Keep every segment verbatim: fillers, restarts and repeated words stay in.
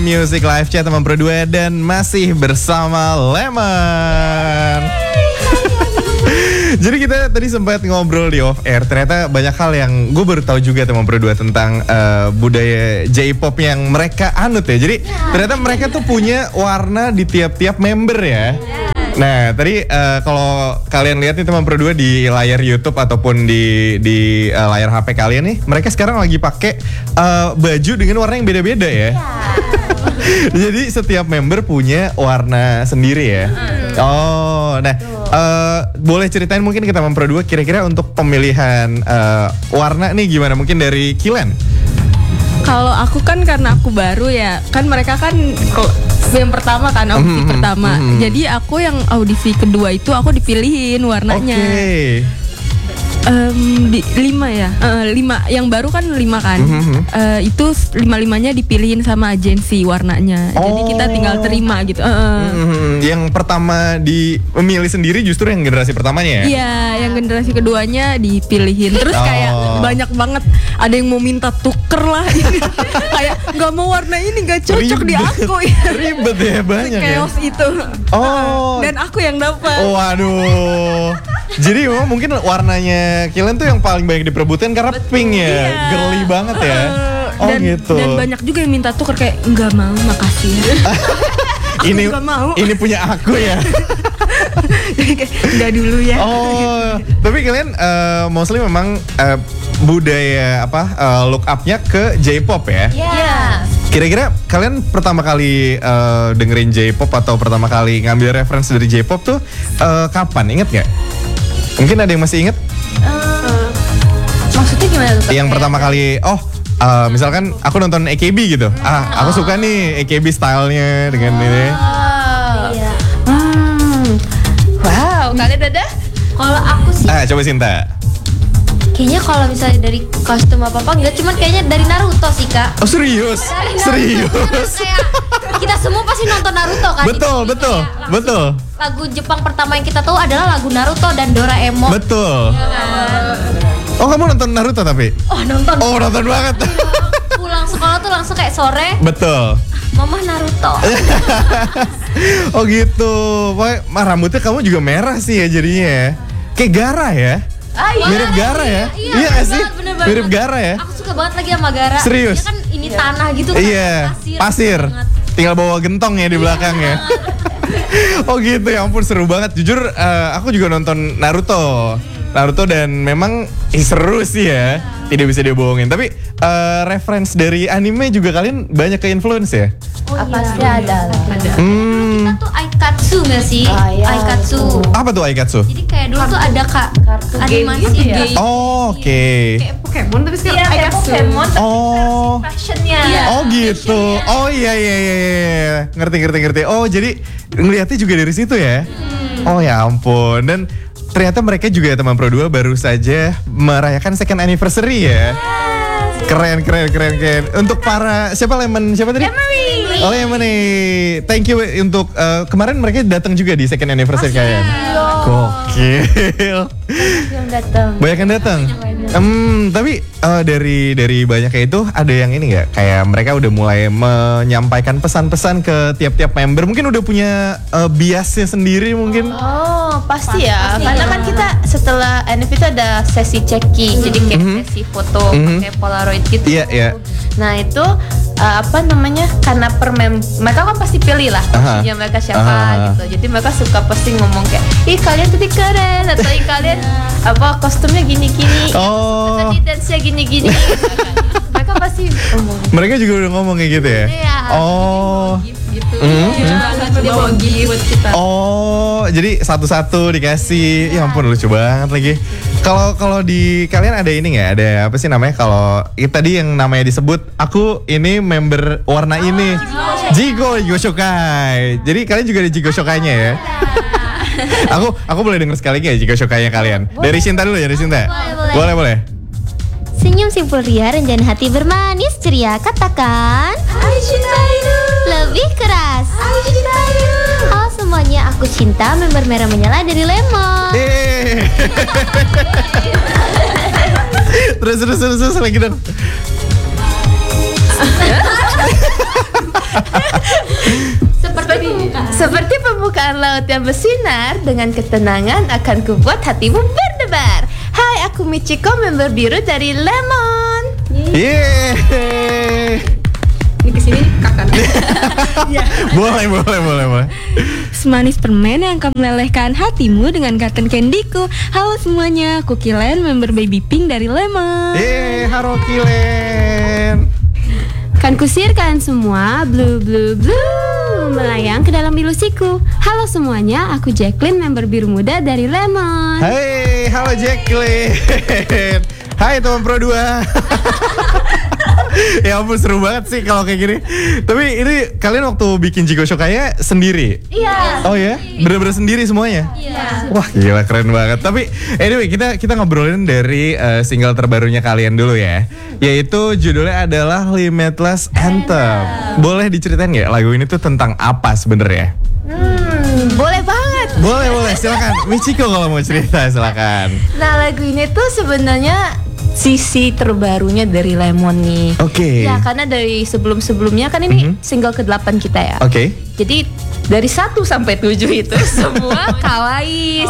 Music Live Chat teman Pro dua dan masih bersama Lemon. Jadi kita tadi sempat ngobrol di off air. Ternyata banyak hal yang gue baru tahu juga teman Pro dua tentang uh, budaya J-pop yang mereka anut ya. Jadi ternyata mereka tuh punya warna di tiap-tiap member ya. Nah tadi uh, kalau kalian lihat nih teman Pro dua di layar YouTube ataupun di di uh, layar H P kalian nih, mereka sekarang lagi pakai uh, baju dengan warna yang beda-beda ya. Jadi setiap member punya warna sendiri ya. Oh, nah uh, boleh ceritain mungkin kita teman Pro dua kira-kira untuk pemilihan uh, warna nih gimana? Mungkin dari Kilen. Kalau aku kan karena aku baru ya, kan mereka kan kok yang pertama kan audisi mm-hmm, pertama. Mm-hmm. Jadi aku yang audisi kedua itu aku dipilihin warnanya. Oke. Okay. Um, di, lima ya, uh, lima yang baru kan lima kan, mm-hmm. uh, itu lima limanya dipilihin sama agensi warnanya, oh. Jadi kita tinggal terima gitu. Uh. Mm-hmm. Yang pertama dimilih sendiri justru yang generasi pertamanya ya? Iya, yang generasi keduanya dipilihin. Terus oh. kayak banyak banget, ada yang mau minta tuker lah, kayak nggak mau warna ini nggak cocok ribet. Di aku. Ribet ya banyak ya. Chaos itu. Oh. Dan aku yang dapat. Oh, waduh. Jadi memang mungkin warnanya Kilen tuh yang paling banyak diperebutkan karena betul, pink ya, iya. Girly banget ya. Uh, oh dan, gitu. Dan banyak juga yang minta tuker kayak nggak mau, makasih ya. Aku ini nggak mau. Ini punya aku ya. Udah dulu ya. Oh, tapi kalian uh, mostly memang uh, budaya apa uh, look up-nya ke J-pop ya? Iya. Yeah. Kira-kira kalian pertama kali uh, dengerin J-pop atau pertama kali ngambil referensi dari J-pop tuh uh, kapan? Ingat nggak? Mungkin ada yang masih ingat? Uh, maksudnya gimana tuh? Yang pertama kali, oh uh, misalkan aku nonton A K B gitu. Hmm. Ah, aku suka nih A K B stylenya dengan oh, ini. Iya. Hmm. Wow, kalian ada? Kalau aku sih. Ah, coba Sinta. Kayaknya kalau misalnya dari kostum apa-apa enggak, cuman kayaknya dari Naruto sih Kak. Oh serius? Dari serius? Kayak kita semua pasti nonton Naruto kan? Betul, betul, betul. Lagu Jepang pertama yang kita tahu adalah lagu Naruto dan Doraemon. Betul. Ya kan? Oh kamu nonton Naruto tapi? Oh nonton. Oh nonton banget. Pulang sekolah tuh langsung kayak sore. Betul. Mama Naruto. Oh gitu. Wah, rambutnya kamu juga merah sih ya jadinya. Kayak Gara ya? Ah, iya, mirip Gara ya? Iya, iya gak sih? Bener mirip Gara ya? Aku suka banget lagi sama Gara. Serius? Dia kan ini tanah gitu kan. Iya, pasir. pasir. Tinggal bawa gentong ya di belakang ya. Oh gitu ya ampun seru banget. Jujur uh, aku juga nonton Naruto. Naruto dan memang eh, seru sih ya. Tidak bisa dibohongin. Tapi uh, reference dari anime juga kalian banyak ke influence ya? Oh, pasti iya. ada. Ada. Hmm. Kita tuh Aikatsu nggak sih? Ah, iya. Aikatsu. Apa tuh Aikatsu? Jadi kayak dulu tuh ada kak animasi gitu ya? game. Oh, oke. Okay. Kayak Pokemon tapi sekarang iya, kayak Aikatsu. Pokemon tapi oh. fashionnya. Iya. Oh gitu. Oh iya iya iya iya. Ngerti ngerti ngerti. Oh jadi ngelihatnya juga dari situ ya? Hmm. Oh ya ampun. Dan ternyata mereka juga teman Pro dua baru saja merayakan second anniversary ya. Keren keren keren keren. Untuk para siapa Lemon siapa tadi? Emery. Oh Emery. Thank you untuk uh, kemarin mereka datang juga di second anniversary kalian. Gokil. Yang datang. Banyak yang datang. Hmm, tapi uh, dari dari banyaknya itu ada yang ini nggak? Kayak mereka udah mulai menyampaikan pesan-pesan ke tiap-tiap member. Mungkin udah punya uh, biasnya sendiri mungkin. Oh, pasti ya. Pasti Karena ya. kan kita setelah N F itu ada sesi checking. Mm-hmm. Jadi kayak Mm-hmm. sesi foto Mm-hmm. pakai Polaroid gitu. Iya, iya. Nah, itu uh, apa namanya? Karena per mem- mereka kan pasti pilih lah kostumnya mereka siapa Aha. gitu. Jadi mereka suka pasti ngomong kayak, "Ih, kalian tadi keren." Atau "Ih, kalian apa kostumnya gini-gini." Oh. Tadi dance-nya gini-gini. Mereka pasti ngomong. Mereka juga udah ngomong kayak gitu ya? Iya. Oh. Gitu. Mm-hmm. Dia bawa gift buat kita. Oh, jadi satu-satu dikasih. Ya ampun lucu banget lagi. Kalau kalau di kalian ada ini nggak? Ada apa sih namanya? Kalau ya, tadi yang namanya disebut aku ini member warna ini. Jigo Jigo Shokai. Jadi kalian juga ada Jigo Shokainya ya? aku aku boleh denger sekali lagi ya Jigo Shokainya kalian. Dari Sinta dulu ya, dari Sinta. Boleh, boleh. Boleh, boleh. Senyum simpul ria, rencana hati bermanis ceria. Katakan lebih keras. Halo semuanya, aku Cinta, member merah menyala dari Lemon. Eh. terus terus terus terus lagi dong. laut yang bersinar dengan ketenangan akan kubuat hatimu berdebar. Hai, aku Michiko, member biru dari Lemon. Yeay. Ini kesini kakak. Boleh, boleh, boleh, boleh. Semanis permen yang akan melelehkan hatimu dengan cotton candyku. Halo semuanya, aku Kilen, member Baby Pink dari Lemon. Yeay, halo Kilen. Kan kusir kalian semua, blue blue blue, melayang ke dalam ilusiku. Halo semuanya, aku Jacqueline, member biru muda dari Lemon. Hai, halo Jacqueline. Hai teman Pro dua. Ya ampun, seru banget sih kalau kayak gini. Tapi ini kalian waktu bikin Jiko Shokaya sendiri? Iya. Oh ya? Bener-bener sendiri semuanya? Iya. Wah gila, keren banget. Tapi anyway, kita kita ngobrolin dari uh, single terbarunya kalian dulu ya. Yaitu judulnya adalah Limitless Anthem. Boleh diceritain nggak lagu ini tuh tentang apa sebenarnya? Hmm, boleh banget. Boleh, boleh, silakan. Michiko kalau mau cerita silakan. Nah, lagu ini tuh sebenarnya sisi terbarunya dari Lemon nih. Oke. Ya, karena dari sebelum-sebelumnya kan ini Mhm. single kedelapan kita ya. Oke. Jadi dari satu sampai tujuh itu semua kawaii.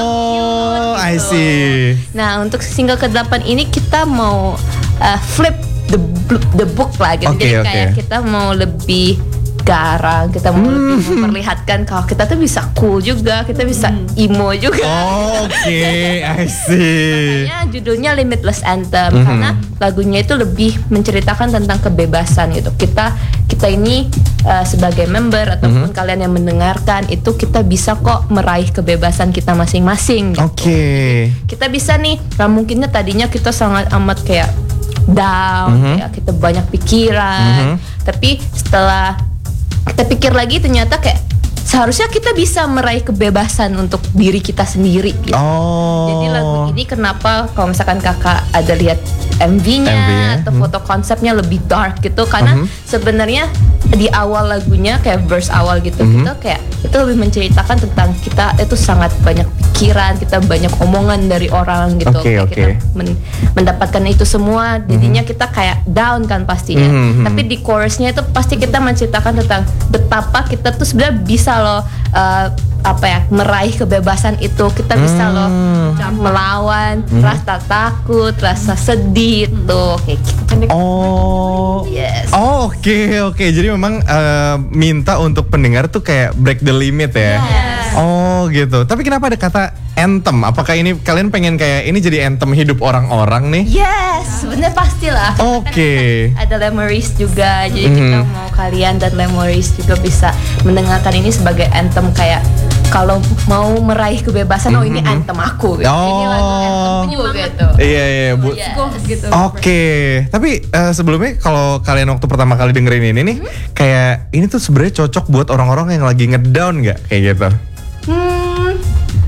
Oh, I see. Nah, untuk single kedelapan ini kita mau uh, flip the bl- the book lah gitu. Oke, Jadi oke. kayak kita mau lebih garang, kita mau lebih memperlihatkan kalau kita tuh bisa cool juga, kita bisa emo juga. Oke, I see. Makanya judulnya Limitless Anthem Mhm. karena lagunya itu lebih menceritakan tentang kebebasan gitu. Kita kita ini uh, sebagai member ataupun Mhm. kalian yang mendengarkan itu kita bisa kok meraih kebebasan kita masing-masing gitu. Oke. Kita bisa nih, nah mungkinnya tadinya kita sangat amat kayak down, Mhm. kayak kita banyak pikiran, Mhm. tapi setelah kita pikir lagi ternyata kayak seharusnya kita bisa meraih kebebasan untuk diri kita sendiri gitu. Oh. Jadi lagu ini kenapa kalau misalkan kakak ada lihat M V-nya M V-nya, atau hmm. foto konsepnya lebih dark gitu karena Mhm. sebenarnya di awal lagunya kayak verse awal gitu Mhm. gitu kayak itu lebih menceritakan tentang kita itu sangat banyak pikiran, kita banyak omongan dari orang gitu. Oke, Kayak oke. kita men- mendapatkan itu semua jadinya kita kayak down kan pastinya. Mhm. Tapi di chorusnya itu pasti kita menceritakan tentang betapa kita tuh sebenarnya bisa loh uh, apa ya meraih kebebasan itu, kita bisa loh Hmm. melawan Mhm. rasa takut, rasa sedih itu kayak gitu. Oh. Yes. Oh, oke, oke. Jadi memang eh, minta untuk pendengar tuh kayak break the limit ya. Yes. Oh, gitu. Tapi kenapa ada kata anthem? Apakah ini kalian pengen kayak ini jadi anthem hidup orang-orang nih? Yes, sebenarnya pastilah. Oke. Kan ada Lemoris juga, jadi kita Mhm. mau kalian dan Lemoris juga bisa mendengarkan ini sebagai anthem kayak kalau mau meraih kebebasan, oh ini Mhm. anthem aku. Gitu. Ini lagu anthemku gitu. Iya, iya, Bu. Yes. gitu. Oke, tapi eh, sebelumnya kalau kalian waktu pertama kali dengerin ini nih, kayak ini tuh sebenarnya cocok buat orang-orang yang lagi ngedown nggak kayak gitu? Hmm,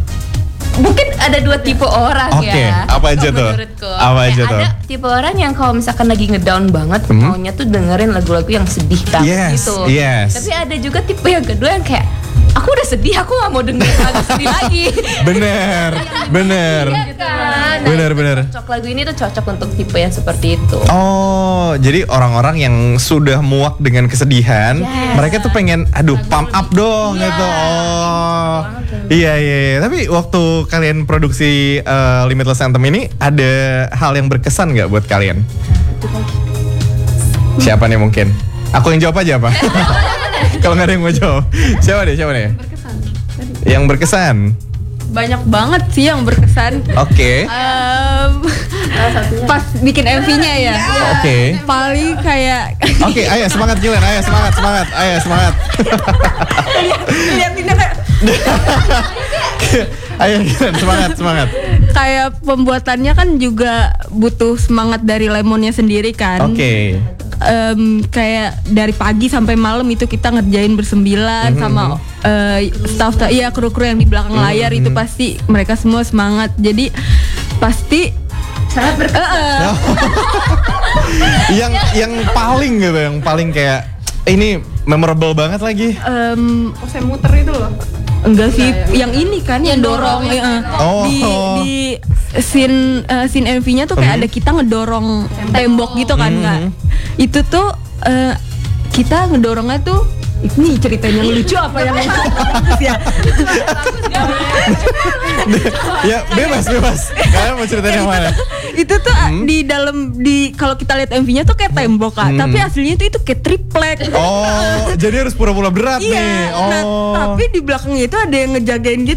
mungkin ada dua tipe orang Oke, ya. apa aja kalau tuh? menurutku. Apa Kayak aja tuh? Ada tipe orang yang kalau misalkan lagi ngedown banget, Hmm. maunya tuh dengerin lagu-lagu yang sedih banget Yes, gitu. yes. Tapi ada juga tipe yang kedua yang kayak aku udah sedih, aku gak mau dengerin lagu sedih lagi. Bener, bener. Iya kan? Nah, Bener, itu bener. Cocok lagu ini tuh cocok untuk tipe yang seperti itu. Oh, jadi orang-orang yang sudah muak dengan kesedihan, Yes. mereka tuh pengen, aduh, pump up dong Iya. gitu. Oh, banget tuh. iya, iya, iya. Tapi waktu kalian produksi eh, Limitless Anthem ini, ada hal yang berkesan nggak buat kalian? Siapa nih mungkin? Aku yang jawab aja apa? Kalau nggak ada yang mau jawab, siapa deh, siapa deh? Yang berkesan. Banyak banget sih yang berkesan. Oke. Em, pas bikin M V-nya ya. Oke. Paling kayak Oke, ayo semangat Gilen, ayo semangat, semangat, ayo semangat. liatinnya kayak Ayo Gilen, semangat, semangat. kayak pembuatannya kan juga butuh semangat dari Lemonnya sendiri kan. Oke. Em, kayak dari pagi sampai malam itu kita ngerjain bersembilan Mhm. sama eh, staff ya kru-kru yang di belakang layar itu pasti mereka semua semangat. Jadi pasti sangat berkesan. yang yang paling gitu, yang paling kayak ini memorable banget lagi. Em, saya muter itu loh. Enggak sih, yang ini kan yang dorong, eh, eh. Oh. di di scene eh, scene M V-nya tuh kayak Mhm. ada kita ngedorong tembok gitu kan Mhm. nggak? Itu tuh eh, kita ngedorongnya tuh ini ceritanya yang lucu apa yang bagus ya? Ya bebas bebas. Kalian mau ceritain yang mana? Itu tuh di dalam di kalau kita lihat M V-nya tuh kayak tembok Kak, Hmm. tapi aslinya tuh itu kayak triplek. Oh, jadi harus pura-pura berat Iya, nih. Oh. nah, tapi di belakangnya itu ada yang ngejagain gitu.